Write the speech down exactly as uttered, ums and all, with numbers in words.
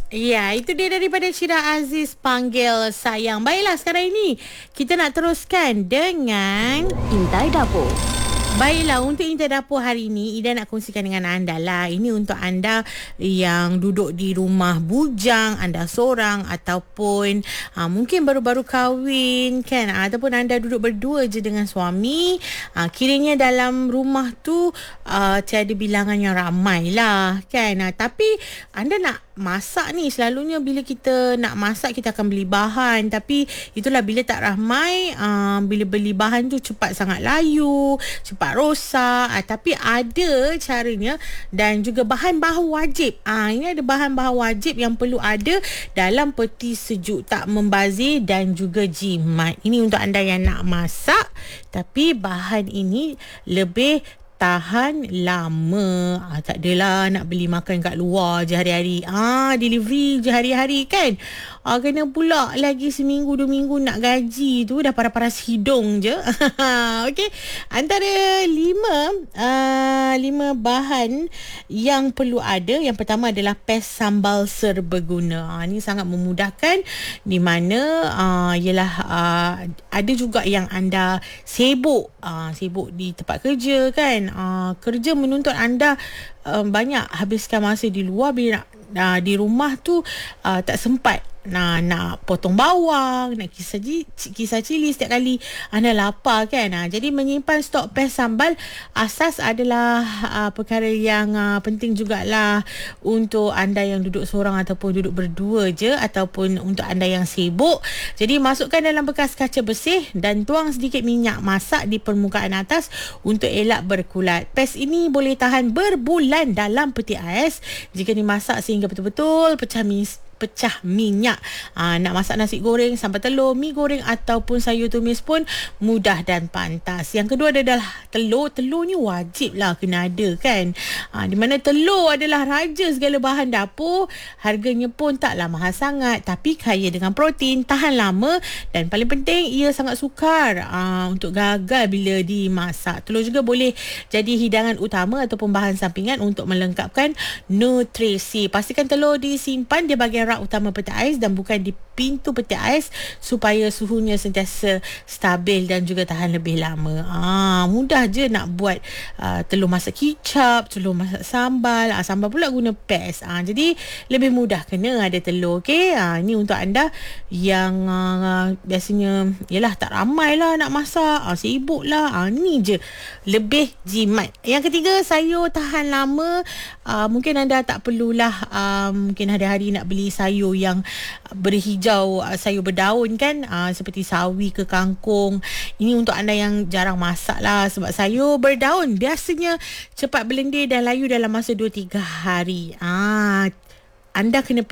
Ya, itu dia daripada Syirah Aziz, Panggil Sayang. Baiklah, sekarang ini kita nak teruskan dengan Intai Dapur. Baiklah, untuk Intai Dapur hari ini, Ida nak kongsikan dengan anda lah. Ini untuk anda yang duduk di rumah bujang, anda seorang ataupun ha, mungkin baru-baru kahwin kan, ataupun anda duduk berdua je dengan suami. Ha, kiranya dalam rumah tu uh, tiada bilangan yang ramai lah kan. Ha, tapi anda nak masak ni, selalunya bila kita nak masak kita akan beli bahan, tapi itulah bila tak ramai, uh, bila beli bahan tu cepat sangat layu, cepat rosak. uh, tapi ada caranya dan juga bahan-bahan wajib. uh, ini ada bahan-bahan wajib yang perlu ada dalam peti sejuk, tak membazir dan juga jimat. Ini untuk anda yang nak masak tapi bahan ini lebih tahan lama. Ah, tak adalah nak beli makan kat luar je hari-hari. Ah, delivery je hari-hari kan. Ah, kena pula lagi seminggu dua minggu nak gaji tu dah paras-paras hidung je. Okey. Antara lima uh, lima bahan yang perlu ada. Yang pertama adalah pes sambal serbaguna. Ah, ni sangat memudahkan di mana uh, ialah uh, ada juga yang anda sibuk, uh, sibuk di tempat kerja kan. Uh, kerja menuntut anda uh, banyak habiskan masa di luar, bila nak uh, di rumah tu uh, tak sempat Nah, nak potong bawang, nak kisar, kisar cili setiap kali anda lapar kan. Ha, jadi menyimpan stok pes sambal asas adalah uh, perkara yang uh, penting jugalah untuk anda yang duduk seorang ataupun duduk berdua je, ataupun untuk anda yang sibuk. Jadi masukkan dalam bekas kaca bersih dan tuang sedikit minyak masak di permukaan atas untuk elak berkulat. Pes ini boleh tahan berbulan dalam peti ais jika dimasak sehingga betul-betul pecah mis pecah minyak. Aa, nak masak nasi goreng, sambal telur, mi goreng ataupun sayur tumis pun mudah dan pantas. Yang kedua adalah telur. Telur ni wajib lah kena ada kan. Aa, di mana telur adalah raja segala bahan dapur. Harganya pun taklah mahal sangat, tapi kaya dengan protein, tahan lama dan paling penting ia sangat sukar aa, untuk gagal bila dimasak. Telur juga boleh jadi hidangan utama ataupun bahan sampingan untuk melengkapkan nutrisi. Pastikan telur disimpan di bahagian rak utama peti ais dan bukan di pintu peti ais supaya suhunya sentiasa stabil dan juga tahan lebih lama. Ah, mudah je nak buat uh, telur masak kicap, telur masak sambal. Ah, sambal pula guna pes. Ah, jadi lebih mudah kena ada telur. Okey, ah, ini untuk anda yang uh, biasanya yalah tak ramai lah nak masak, ah, sibuk lah. Ah, ni je lebih jimat. Yang ketiga, sayur tahan lama. Ah, mungkin anda tak perlulah uh, mungkin hari-hari nak beli sayur yang berhijau, sayur berdaun kan, uh, seperti sawi ke kangkung. Ini untuk anda yang jarang masak lah, sebab sayur berdaun biasanya cepat berlendir dan layu dalam masa dua tiga hari. uh, Anda kena